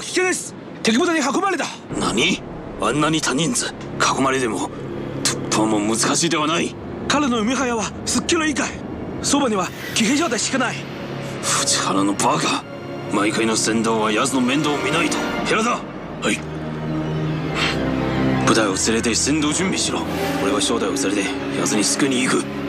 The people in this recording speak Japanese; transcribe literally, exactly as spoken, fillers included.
は危険です。敵部隊に囲まれた。 何？あんなに多人数囲まれても突破も難しいではない。 彼の見早はすっきり以外。そばには騎兵状態しかない。 藤原のバカ。毎回の先導は奴の面倒を見ないと。寺田。はい。部隊を連れて先導準備しろ。俺は正代を連れて奴に救いに行く。